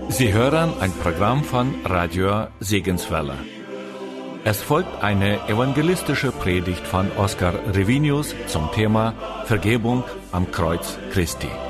Sie hören ein Programm von Radio Segenswelle. Es folgt eine evangelistische Predigt von Oskar Revinius zum Thema Vergebung am Kreuz Christi.